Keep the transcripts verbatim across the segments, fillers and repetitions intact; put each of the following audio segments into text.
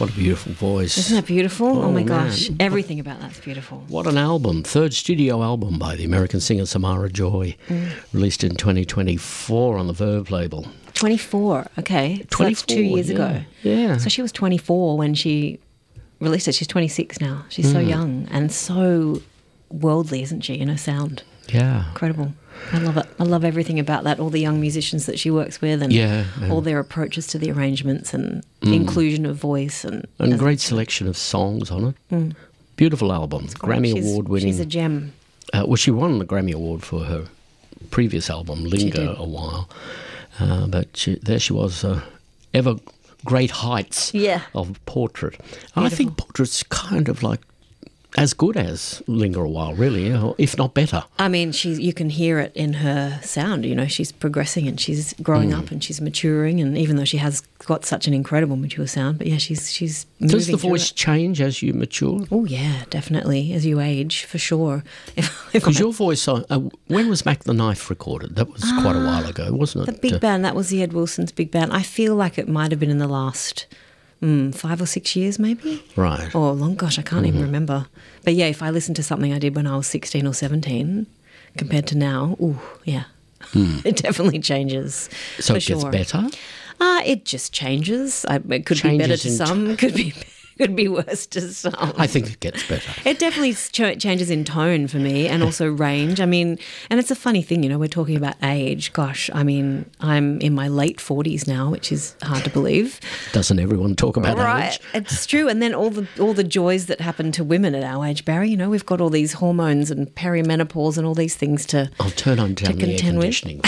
What a beautiful voice. Isn't that beautiful? Oh, Oh, my man. gosh. Everything about that's beautiful. What an album. Third studio album by the American singer Samara Joy, Mm. released in twenty twenty-four on the Verve label. twenty-four, okay. So that's two twenty-four, years yeah. ago. Yeah. So she was twenty-four when she released it. She's twenty-six now. She's so Mm. young and so worldly, isn't she, in her sound? Yeah. Incredible. I love it. I love everything about that, all the young musicians that she works with and Yeah, yeah. all their approaches to the arrangements and the Mm. inclusion of voice. And, And as- great selection of songs on it. Mm. Beautiful album. Grammy she's- Award winning. She's a gem. Uh, well, she won the Grammy Award for her previous album, Linger, did. a while. Uh, but she, there she was, uh, ever great heights Yeah. of Portrait. And I think Portrait's kind of like as good as Linger a while, really, or if not better. I mean, she's, you can hear it in her sound. You know, she's progressing and she's growing Mm. up and she's maturing. And even though she has got such an incredible mature sound, but yeah, she's she's Does moving the through voice it. change as you mature? Oh yeah, definitely. As you age, for sure. If, if Because I- your voice, uh, uh, when was Mac the Knife recorded? That was quite a while ago, wasn't the it? big Uh, band, that was the Ed Wilson's big band. I feel like it might have been in the last mm, five or six years, maybe. Right. Or long, gosh, I can't even Mhm. remember. But yeah, if I listen to something I did when I was sixteen or seventeen, compared to now, ooh, yeah, Hmm. it definitely changes. So for it gets sure. better? Uh, it just changes. I, it could be better Changes to in some, could be could be worse to some. I think it gets better. It definitely ch- changes in tone for me and also range. I mean, and it's a funny thing, you know, we're talking about age. Gosh, I mean, I'm in my late forties now, which is hard to believe. Doesn't everyone talk about Right, age? it's true. And then all the all the joys that happen to women at our age, Barry, you know, we've got all these hormones and perimenopause and all these things to I'll turn on down the air contend with. conditioning.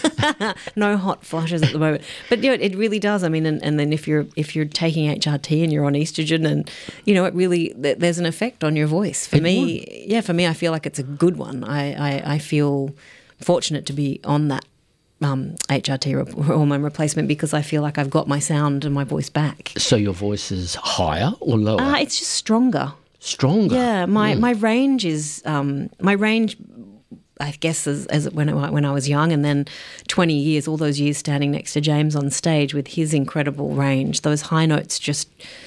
no hot flushes at the moment. But you know, it really does. I mean, and, and then if you're if you're taking H R T and you're on estrogen, and you know, it really th- there's an effect on your voice. For It me, yeah, for me, I feel like it's a good one. I I, I feel fortunate to be on that um, H R T re- hormone replacement because I feel like I've got my sound and my voice back. So your voice is higher or lower? Uh, it's just stronger. Stronger. Yeah, my, Mm. my range is um, my range. I guess as, as when I, when I was young, and then twenty years, all those years standing next to James on stage with his incredible range, those high notes just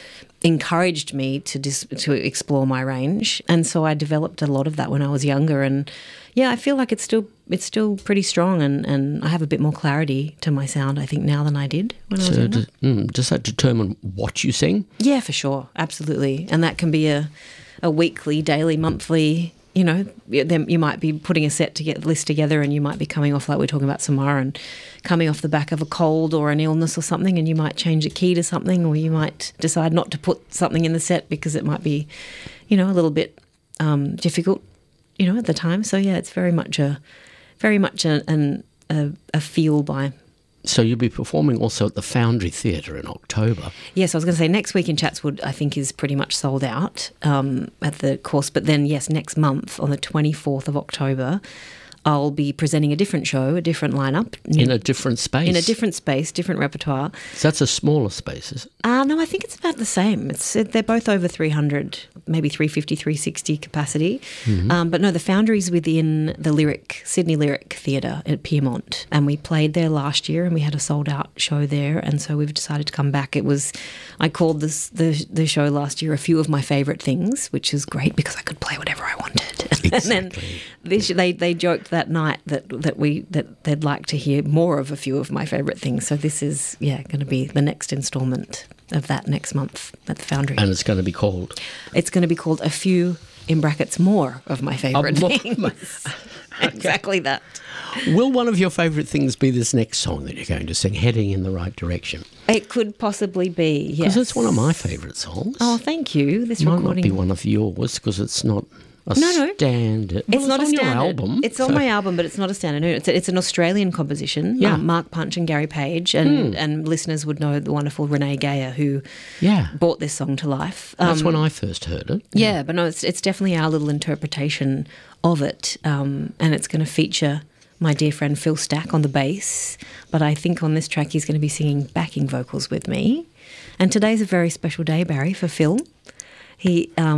encouraged me to dis, to explore my range, and so I developed a lot of that when I was younger. And yeah, I feel like it's still it's still pretty strong, and, and I have a bit more clarity to my sound, I think, now than I did when I was So younger. d- mm, does that determine what you sing? Yeah, for sure, absolutely, and that can be a a weekly, daily, monthly. You know, then you might be putting a set to get list together, and you might be coming off, like we're talking about Samara, and coming off the back of a cold or an illness or something, and you might change the key to something, or you might decide not to put something in the set because it might be, you know, a little bit um, difficult, you know, at the time. So yeah, it's very much a, very much a, an, a, a feel by. So you'll be performing also at the Foundry Theatre in October. Yes, I was going to say next week in Chatswood, I think, is pretty much sold out um, at the course. But then, yes, next month on the twenty-fourth of October, I'll be presenting a different show, a different lineup. In a different space? In a different space, different repertoire. So that's a smaller space, is it? Uh, no, I think it's about the same. It's They're both over three hundred, maybe three fifty, three sixty capacity. Mhm. Um, but no, the Foundry's within the Lyric, Sydney Lyric Theatre at Piermont. And we played there last year and we had a sold out show there. And so we've decided to come back. It was, I called this the, the show last year A Few of My Favourite Things, which is great because I could play whatever I wanted. And then this, they, they joked that night that, that we that they'd like to hear more of A Few of My Favourite Things. So this is, yeah, going to be the next instalment of that next month at the Foundry. And it's going to be called? It's going to be called A Few, in brackets, More of My Favourite Uh, more- Things. Exactly that. Will one of your favourite things be this next song that you're going to sing, Heading in the Right Direction? It could possibly be, yes. Because it's one of my favourite songs. Oh, thank you. This It might recording. not be one of yours because it's not a No, no. standard. It's Well, not a on your standard. album. It's on so- my album, but it's not a standard. No, It's, a, it's an Australian composition. Yeah. Um, Mark Punch and Gary Page, and, Hmm. and listeners would know the wonderful Renee Gayer who Yeah. brought this song to life. That's Um, when I first heard it. Yeah, but no, it's it's definitely our little interpretation of it, um, and it's going to feature my dear friend Phil Stack on the bass. But I think on this track he's going to be singing backing vocals with me. And today's a very special day, Barry, for Phil. He um,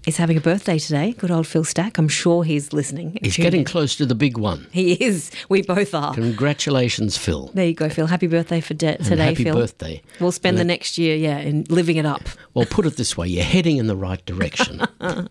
is having a birthday today. Good old Phil Stack. I'm sure he's listening. He's getting close to the big one. He is. We both are. Congratulations, Phil. There you go, Phil. Happy birthday for de- And today, happy Phil. birthday. We'll spend And the that- next year, yeah, in living it up. Well, put it this way, you're heading in the right direction.